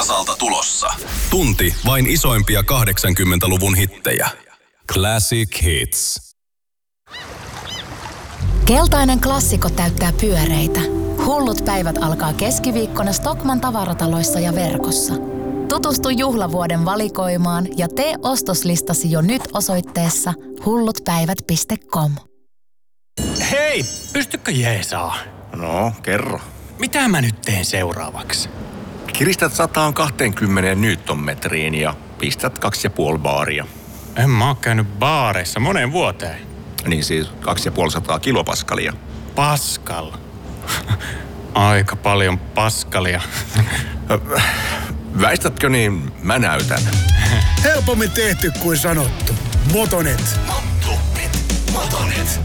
tasalta tulossa. Tunti vain isoimpia 80-luvun hittejä. Classic Hits. Keltainen klassikko täyttää pyöreitä. Hullut päivät alkaa keskiviikkona Stockmann tavarataloissa ja verkossa. Tutustu juhlavuoden valikoimaan ja tee ostoslistasi jo nyt osoitteessa hullutpäivät.com. Hei, pystykö jeesaa? No, kerro. Mitä mä nyt teen seuraavaksi? Kiristät 120 newtonmetriin ja pistät 2,5 baaria. En mä oo käynyt baareissa moneen vuoteen. Niin siis 2,5 kilopaskalia. Paskal. Aika paljon paskalia. Väistätkö niin, mä näytän. Helpommin tehty kuin sanottu. Motonet. Motonet.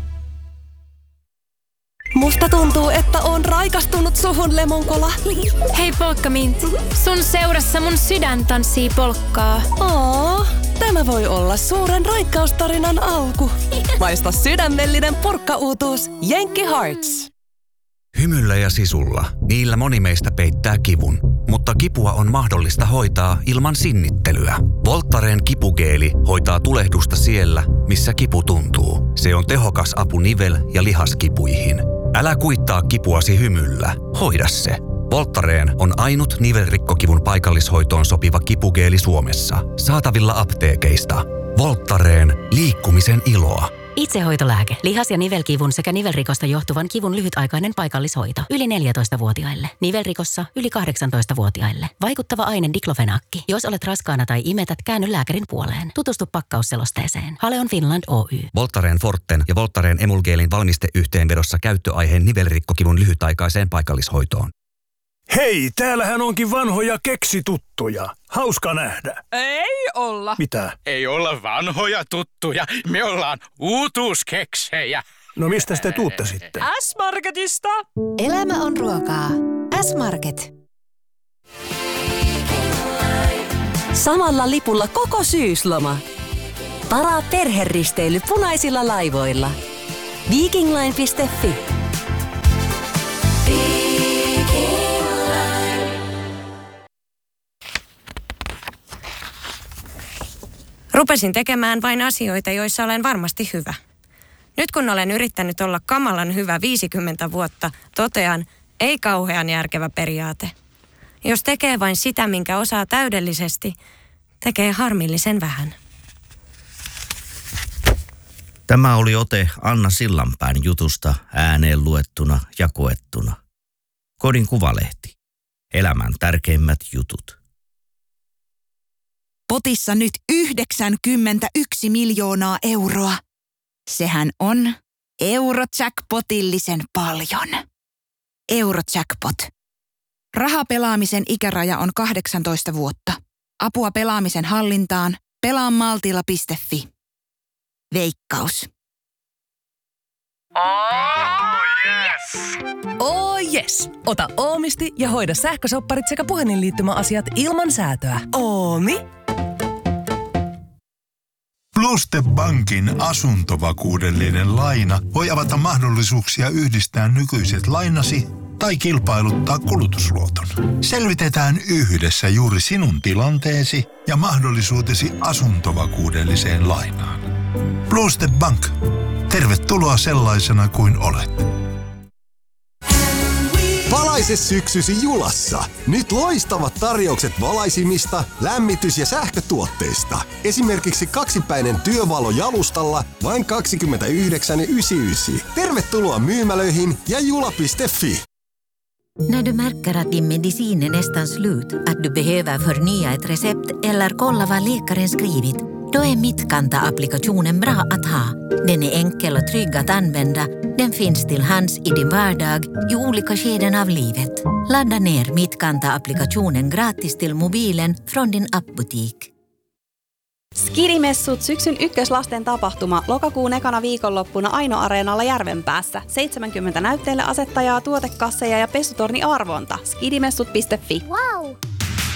Musta tuntuu, että on raikastunut suhun, Lemonkola. Hei Polkkamint, sun seurassa mun sydän tanssii polkkaa. Oo, tämä voi olla suuren raikkaustarinan alku. Maista sydämellinen purkkauutuus Jenkki Hearts. Hymyllä ja sisulla. Niillä moni meistä peittää kivun. Mutta kipua on mahdollista hoitaa ilman sinnittelyä. Voltaren kipugeeli hoitaa tulehdusta siellä, missä kipu tuntuu. Se on tehokas apu nivel- ja lihaskipuihin. Älä kuittaa kipuasi hymyllä. Hoida se. Voltaren on ainut nivelrikkokivun paikallishoitoon sopiva kipugeeli Suomessa. Saatavilla apteekeista. Voltaren liikkumisen iloa. Itsehoitolääke. Lihas- ja nivelkivun sekä nivelrikosta johtuvan kivun lyhytaikainen paikallishoito. Yli 14-vuotiaille. Nivelrikossa yli 18-vuotiaille. Vaikuttava aine diklofenakki. Jos olet raskaana tai imetät, käänny lääkärin puoleen. Tutustu pakkausselosteeseen. Haleon Finland Oy. Voltaren Forten ja Voltaren Emulgeelin valmisteyhteenvedossa käyttöaiheen nivelrikkokivun lyhytaikaiseen paikallishoitoon. Hei, täällähän onkin vanhoja keksituttuja. Hauska nähdä. Ei olla. Mitä? Ei olla vanhoja tuttuja. Me ollaan uutuuskeksejä. No mistä te tuutte sitten? S-Marketista. Elämä on ruokaa. S-Market. Samalla lipulla koko syysloma. Varaa perheristeily punaisilla laivoilla. Vikingline.fi. Rupesin tekemään vain asioita, joissa olen varmasti hyvä. Nyt kun olen yrittänyt olla kamalan hyvä 50 vuotta, totean, ei kauhean järkevä periaate. Jos tekee vain sitä, minkä osaa täydellisesti, tekee harmillisen vähän. Tämä oli ote Anna Sillanpään jutusta ääneen luettuna ja koettuna. Kodin Kuvalehti. Elämän tärkeimmät jutut. Potissa nyt 91 miljoonaa euroa. Sehän on Eurojackpotillisen paljon. Eurojackpot. Rahapelaamisen ikäraja on 18 vuotta. Apua pelaamisen hallintaan. Pelaamaltilla.fi. Veikkaus. Oh yes! Ota Oomisti ja hoida sähkösopparit sekä puhelinliittymäasiat ilman säätöä. Oomi. Pluste Bankin asuntovakuudellinen laina voi avata mahdollisuuksia yhdistää nykyiset lainasi tai kilpailuttaa kulutusluoton. Selvitetään yhdessä juuri sinun tilanteesi ja mahdollisuutesi asuntovakuudelliseen lainaan. Pluste Bank. Tervetuloa sellaisena kuin olet. Valaise syksysi Julassa. Nyt loistavat tarjoukset valaisimista, lämmitys- ja sähkötuotteista. Esimerkiksi kaksipäinen työvalo jalustalla vain 29,99. Tervetuloa myymälöihin ja jula.fi. När du märker att din medicin är nästan slut, att du behöver förnya ett recept eller kolla vad läkaren skrivit, då är Mittkanta-applikationen bra att ha. Den är enkel och trygg att använda. Den finns till hands i din vardag i olika skeden av livet. Ladda ner Mittkanta-applikationen gratis till mobilen från din appbutik. Skidimessut syksyn ykköslasten tapahtuma lokakuun ekana viikonloppuna Aino-areenalla Järvenpäässä. 70 näytteille asettajaa, tuotekasseja ja pesutorni arvonta. Skidimessut.fi. Wow!